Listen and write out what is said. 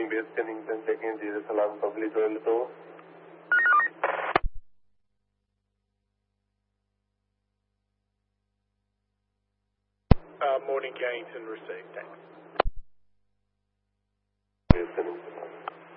morning, base Kennington, checking in, Jesus Salam, public roll to. Morning, Kennington, received, thanks. Base